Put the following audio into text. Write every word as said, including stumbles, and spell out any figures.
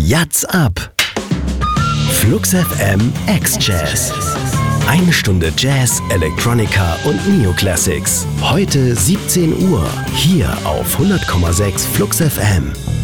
Yatz ab. Flux F M X-Jazz. Eine Stunde Jazz, Electronica und Neoclassics. Heute siebzehn Uhr, hier auf hundert Komma sechs Flux F M.